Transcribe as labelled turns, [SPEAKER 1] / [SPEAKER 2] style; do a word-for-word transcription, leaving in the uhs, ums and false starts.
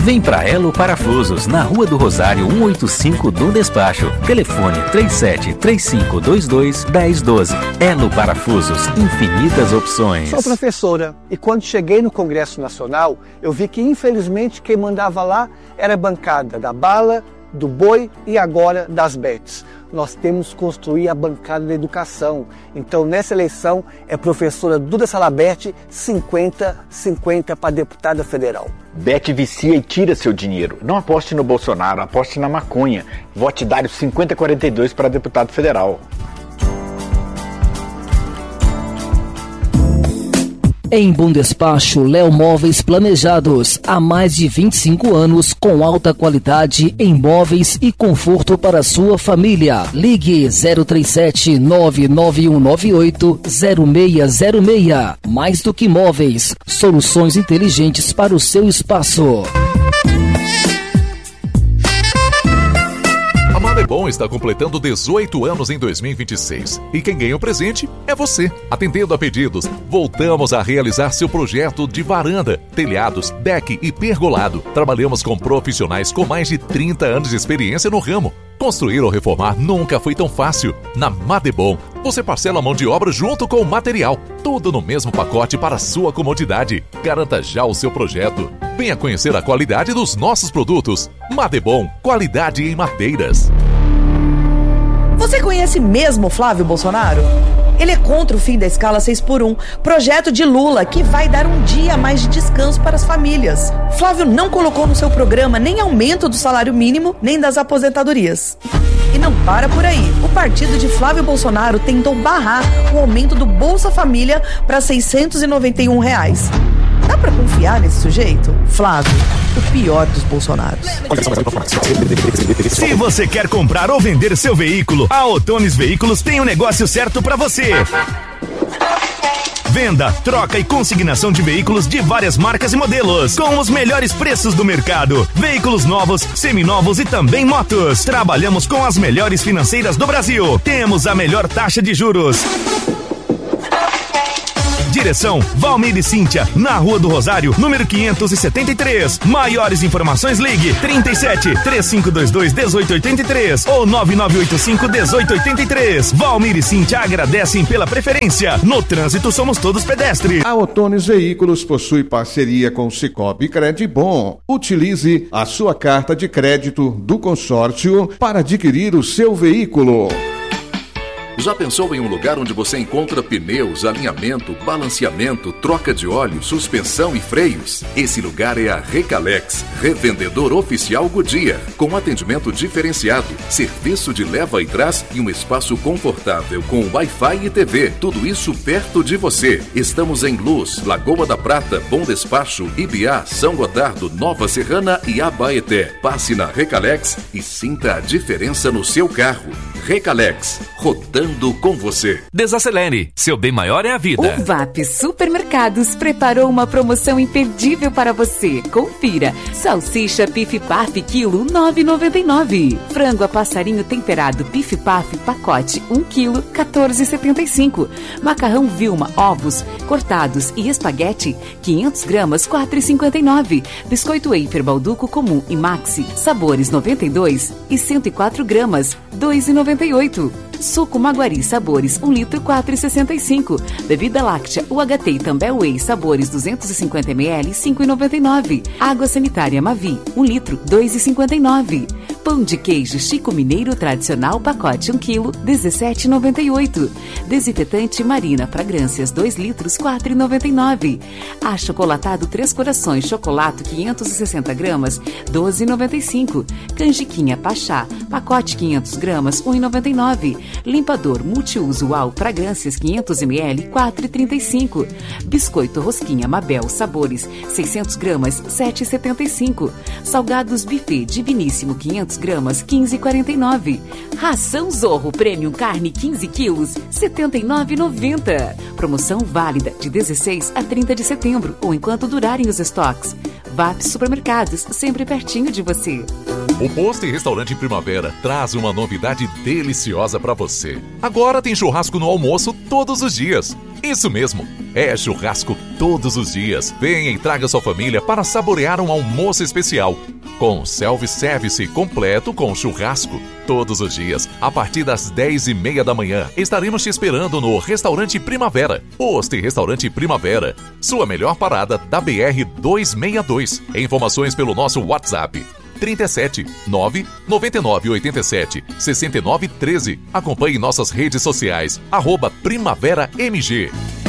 [SPEAKER 1] Vem pra Elo Parafusos, na Rua do Rosário cento e oitenta e cinco do Despacho. Telefone três sete três cinco dois dois um zero um dois. Elo Parafusos, infinitas opções.
[SPEAKER 2] Sou professora e quando cheguei no Congresso Nacional, eu vi que infelizmente quem mandava lá era a bancada da bala, do boi e agora das bets. Nós temos que construir a bancada da educação. Então, nessa eleição, é professora Duda Salabert, cinquenta cinquenta para deputada federal.
[SPEAKER 3] Bet vicia e tira seu dinheiro. Não aposte no Bolsonaro, aposte na maconha. Vote Dário cinquenta quarenta e dois para deputado federal.
[SPEAKER 4] Em Bom Despacho, Léo Móveis Planejados. Há mais de vinte e cinco anos, com alta qualidade em móveis e conforto para sua família. Ligue zero três sete nove nove um nove oito zero seis zero seis. Mais do que móveis, soluções inteligentes para o seu espaço.
[SPEAKER 5] A Madebom está completando dezoito anos em dois mil e vinte e seis e quem ganha o presente é você. Atendendo a pedidos, voltamos a realizar seu projeto de varanda, telhados, deck e pergolado. Trabalhamos com profissionais com mais de trinta anos de experiência no ramo. Construir ou reformar nunca foi tão fácil. Na Madebom, você parcela a mão de obra junto com o material. Tudo no mesmo pacote para sua comodidade. Garanta já o seu projeto. Venha conhecer a qualidade dos nossos produtos. Madebom, qualidade em madeiras.
[SPEAKER 6] Você conhece mesmo Flávio Bolsonaro? Ele é contra o fim da escala seis por um, projeto de Lula que vai dar um dia a mais de descanso para as famílias. Flávio não colocou no seu programa nem aumento do salário mínimo, nem das aposentadorias. E não para por aí. O partido de Flávio Bolsonaro tentou barrar o aumento do Bolsa Família para seiscentos e noventa e um reais. Dá pra confiar nesse sujeito? Flávio, o pior dos Bolsonaros.
[SPEAKER 7] Se você quer comprar ou vender seu veículo, a Otones Veículos tem o um negócio certo pra você. Venda, troca e consignação de veículos de várias marcas e modelos, com os melhores preços do mercado. Veículos novos, seminovos e também motos. Trabalhamos com as melhores financeiras do Brasil. Temos a melhor taxa de juros. Direção Valmir e Cíntia, na Rua do Rosário, número quinhentos e setenta e três. Maiores informações, ligue trinta e sete, três cinco dois dois, um oito oito três ou nove nove oito cinco, um oito oito três. Valmir e Cíntia agradecem pela preferência. No trânsito somos todos pedestres.
[SPEAKER 8] A Otones Veículos possui parceria com o Cicobi Credibom. Utilize a sua carta de crédito do consórcio para adquirir o seu veículo.
[SPEAKER 9] Já pensou em um lugar onde você encontra pneus, alinhamento, balanceamento, troca de óleo, suspensão e freios? Esse lugar é a Recalex, revendedor oficial Goodyear, com atendimento diferenciado, serviço de leva e trás e um espaço confortável com Wi-Fi e T V. Tudo isso perto de você. Estamos em Luz, Lagoa da Prata, Bom Despacho, Ibiá, São Gotardo, Nova Serrana e Abaeté. Passe na Recalex e sinta a diferença no seu carro. Recalex, rodando com você.
[SPEAKER 10] Desacelere, seu bem maior é a vida.
[SPEAKER 11] O V A P Supermercados preparou uma promoção imperdível para você. Confira. Salsicha Pif Paf quilo nove reais e noventa e nove centavos. Frango a passarinho temperado Pif Paf pacote um quilo quatorze reais e setenta e cinco centavos. Macarrão Vilma ovos cortados e espaguete quinhentas gramas quatro reais e cinquenta e nove centavos. Biscoito Wafer Balduco comum e Maxi sabores noventa e dois e cento e quatro gramas dois reais e noventa e oito centavos. Suco Maguari sabores um litro quatro reais e sessenta e cinco centavos. Bebida láctea U H T e Tambel Whey sabores duzentos e cinquenta mililitros cinco reais e noventa e nove centavos. Água sanitária Mavi um litro dois reais e cinquenta e nove centavos. Pão de queijo Chico Mineiro tradicional pacote um quilo dezessete reais e noventa e oito centavos. Desinfetante Marina fragrâncias dois litros quatro reais e noventa e nove centavos. Achocolatado Três Corações chocolate quinhentas e sessenta gramas doze reais e noventa e cinco centavos. Canjiquinha Pachá pacote quinhentas gramas um real e noventa e nove centavos. Limpador multiuso Uau fragrâncias quinhentos mililitros quatro reais e trinta e cinco centavos. Biscoito Rosquinha Mabel sabores seiscentas gramas sete reais e setenta e cinco centavos. Salgados Buffet Diviníssimo quinhentas gramas quinze reais e quarenta e nove centavos. Ração Zorro Premium Carne quinze quilos setenta e nove reais e noventa centavos. Promoção válida de dezesseis a trinta de setembro ou enquanto durarem os estoques. V A P Supermercados, sempre pertinho de você.
[SPEAKER 5] O Posto e Restaurante Primavera traz uma novidade deliciosa para você. Agora tem churrasco no almoço todos os dias. Isso mesmo, é churrasco todos os dias. Venha e traga sua família para saborear um almoço especial. Com self-service completo com churrasco. Todos os dias, a partir das dez e meia da manhã, estaremos te esperando no Restaurante Primavera. Posto e Restaurante Primavera. Sua melhor parada da B R duzentos e sessenta e dois. Informações pelo nosso WhatsApp. trinta e sete, nove, noventa e nove, oitenta e sete, sessenta e nove, treze. Acompanhe nossas redes sociais, arroba Primavera M G.